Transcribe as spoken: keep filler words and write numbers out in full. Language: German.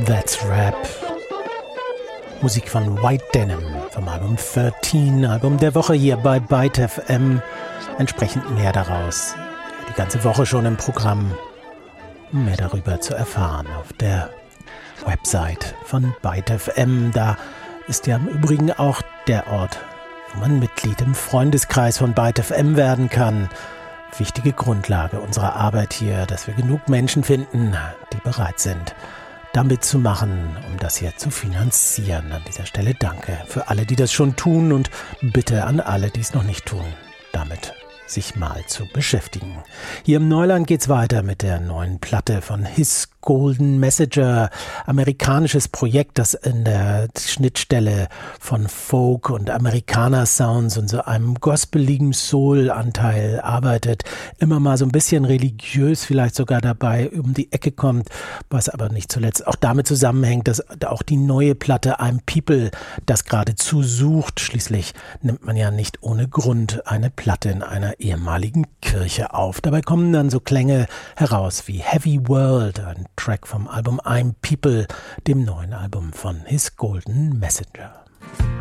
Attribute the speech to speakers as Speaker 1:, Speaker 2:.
Speaker 1: That's Rap. Musik von White Denim vom Album dreizehn, Album der Woche hier bei Byte F M. Entsprechend mehr daraus. Die ganze Woche schon im Programm. Um mehr darüber zu erfahren auf der Website von Byte F M. Da ist ja im Übrigen auch der Ort, wo man Mitglied im Freundeskreis von Byte F M werden kann. Wichtige Grundlage unserer Arbeit hier, dass wir genug Menschen finden, die bereit sind, damit zu machen, um das hier zu finanzieren. An dieser Stelle danke für alle, die das schon tun und bitte an alle, die es noch nicht tun, damit sich mal zu beschäftigen. Hier im Neuland geht's weiter mit der neuen Platte von His Golden Messenger, amerikanisches Projekt, das in der Schnittstelle von Folk und Amerikaner-Sounds und so einem gospeligen Soul-Anteil arbeitet, immer mal so ein bisschen religiös vielleicht sogar dabei um die Ecke kommt, was aber nicht zuletzt auch damit zusammenhängt, dass auch die neue Platte I'm People das geradezu sucht. Schließlich nimmt man ja nicht ohne Grund eine Platte in einer ehemaligen Kirche auf. Dabei kommen dann so Klänge heraus wie Heavy World, ein Track vom Album I'm People, dem neuen Album von His Golden Messenger.